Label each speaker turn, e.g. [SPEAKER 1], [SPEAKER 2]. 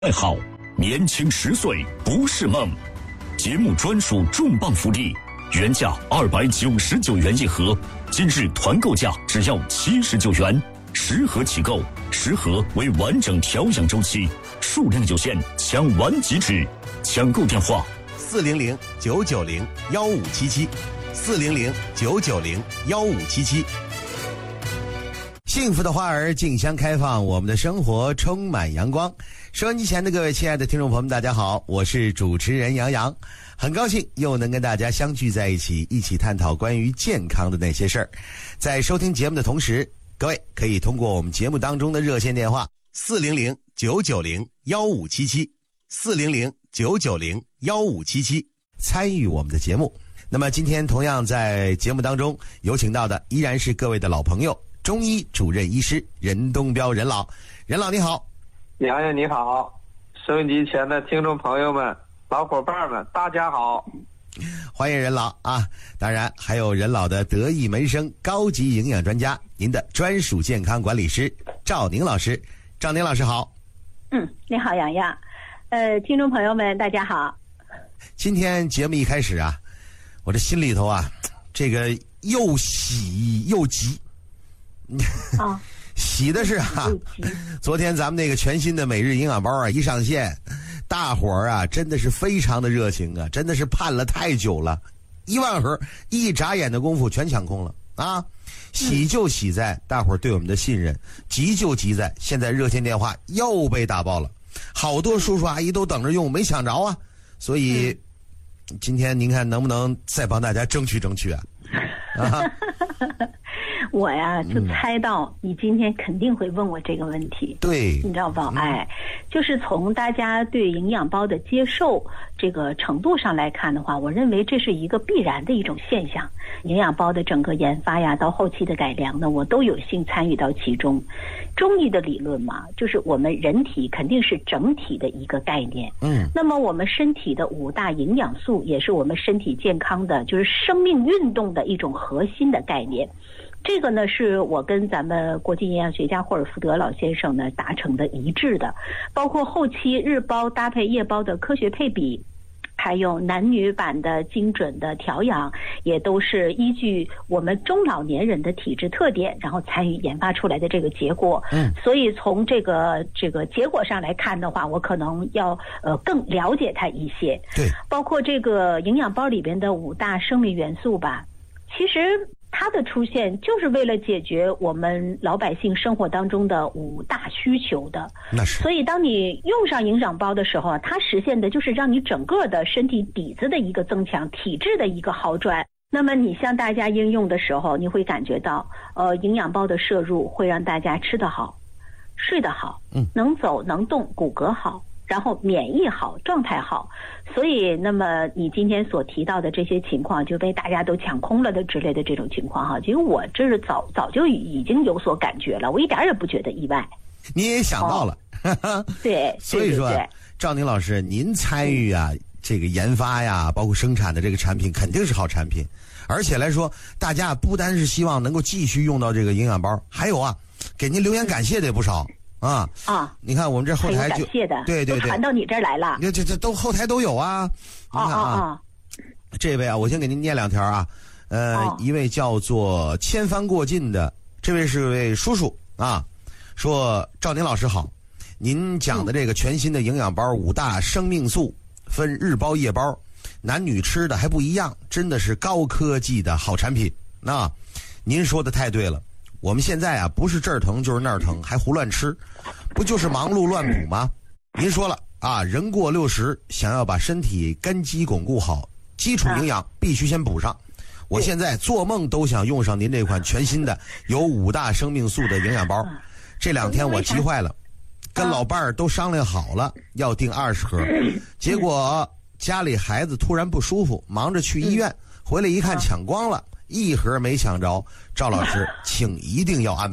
[SPEAKER 1] 爱好，年轻10岁不是梦。节目专属重磅福利，原价299元一盒，今日团购价只要79元，10盒起购，10盒为完整调养周期，数量有限，抢完即止。抢购电话
[SPEAKER 2] ：400-990-1577，400-990-1577。幸福的花儿竞相开放，我们的生活充满阳光。收音机前的各位亲爱的听众朋友们，大家好，我是主持人杨洋，很高兴又能跟大家相聚在一起，一起探讨关于健康的那些事儿。在收听节目的同时，各位可以通过我们节目当中的热线电话400-990-1577，400-990-1577参与我们的节目。那么今天同样在节目当中有请到的依然是各位的老朋友，中医主任医师任东彪任老。任老你好。
[SPEAKER 3] 杨洋你好，收音机前的听众朋友们、老伙伴们，大家好，
[SPEAKER 2] 欢迎任老啊！当然还有任老的得意门生、高级营养专家，您的专属健康管理师赵宁老师。赵宁老师好。
[SPEAKER 4] 你好杨洋，听众朋友们大家好。
[SPEAKER 2] 今天节目一开始啊，我这心里头啊，这个又喜又急。喜的是昨天咱们那个全新的每日营养包啊一上线，大伙儿啊真的是非常的热情啊，真的是盼了太久了，1万盒一眨眼的功夫全抢空了啊！喜就喜在大伙儿对我们的信任，急就急在现在热线电话又被打爆了，好多叔叔阿姨都等着用没抢着啊，所以今天您看能不能再帮大家争取争取啊？
[SPEAKER 4] 我呀就猜到你今天肯定会问我这个问题，
[SPEAKER 2] 对，
[SPEAKER 4] 你知道吧？就是从大家对营养包的接受这个程度上来看的话，我认为这是一个必然的一种现象。营养包的整个研发呀，到后期的改良呢，我都有幸参与到其中。中医的理论嘛，就是我们人体肯定是整体的一个概念。那么我们身体的5大营养素也是我们身体健康的，就是生命运动的一种核心的概念。这个呢是我跟咱们国际营养学家霍尔福德老先生呢达成的一致的，包括后期日包搭配夜包的科学配比，还有男女版的精准的调养，也都是依据我们中老年人的体质特点，然后参与研发出来的这个结果。所以从这个结果上来看的话，我可能要更了解它一些。
[SPEAKER 2] 对，
[SPEAKER 4] 包括这个营养包里边的5大生命元素吧，其实它的出现就是为了解决我们老百姓生活当中的5大需求的。
[SPEAKER 2] 那是。
[SPEAKER 4] 所以当你用上营养包的时候啊，它实现的就是让你整个的身体底子的一个增强，体质的一个好转。那么你向大家应用的时候，你会感觉到营养包的摄入会让大家吃得好，睡得好，能走能动，骨骼好，然后免疫好，状态好。所以那么你今天所提到的这些情况就被大家都抢空了的之类的这种情况哈，其实我这是早就已经有所感觉了，我一点也不觉得意外。
[SPEAKER 2] 你也想到了。
[SPEAKER 4] 对，
[SPEAKER 2] 所以说赵宁老师您参与啊这个研发呀包括生产的这个产品肯定是好产品，而且来说大家不单是希望能够继续用到这个营养包，还有啊给您留言感谢的也不少你看我们这后台就
[SPEAKER 4] 感谢的，
[SPEAKER 2] 对，
[SPEAKER 4] 都传到你这儿来了。
[SPEAKER 2] 这都后台都有啊。你看这位啊，我先给您念2条啊。一位叫做千帆过尽的，这位是位叔叔啊，说赵宁老师好，您讲的这个全新的营养包5大生命素，分日包夜包，男女吃的还不一样，真的是高科技的好产品。您说的太对了。我们现在啊，不是这儿疼就是那儿疼，还胡乱吃，不就是忙碌乱补吗？您说了啊，人过60，想要把身体根基巩固好，基础营养必须先补上。我现在做梦都想用上您这款全新的有5大生命素的营养包。这2天我急坏了，跟老伴儿都商量好了要订20盒，结果家里孩子突然不舒服，忙着去医院，回来一看抢光了。1盒没抢着，赵老师请一定要安排。